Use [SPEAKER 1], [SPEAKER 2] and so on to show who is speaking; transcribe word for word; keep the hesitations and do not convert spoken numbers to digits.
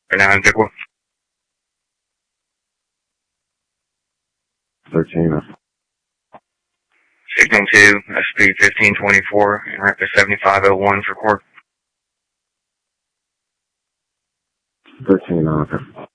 [SPEAKER 1] Now in Pickwa.
[SPEAKER 2] thirteen.
[SPEAKER 1] Signal two, speed fifteen twenty-four, and ramp to seventy-five oh one for court.
[SPEAKER 2] thirteen, okay.